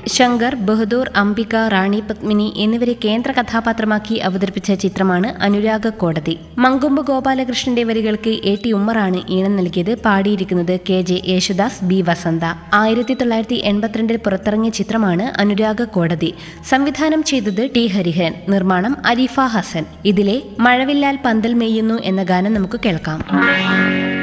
ശങ്കർ, ബഹദൂർ, അംബിക, റാണി പത്മിനി എന്നിവരെ കേന്ദ്ര കഥാപാത്രമാക്കി അവതരിപ്പിച്ച ചിത്രമാണ് അനുരാഗ കോടതി. മങ്കൊമ്പ് ഗോപാലകൃഷ്ണന്റെ വരികൾക്ക് A.T. ഉമ്മറാണ് ഈണം നൽകിയത്. പാടിയിരിക്കുന്നത് KJ യേശുദാസ്, B. വസന്ത. 1982 പുറത്തിറങ്ങിയ ചിത്രമാണ് അനുരാഗ കോടതി. സംവിധാനം ചെയ്തത് T. ഹരിഹരൻ. നിർമ്മാണം അരീഫ ഹസൻ. ഇതിലെ മഴവില്ലാൽ പന്തൽ മെയ്യുന്നു എന്ന ഗാനം നമുക്ക് കേൾക്കാം.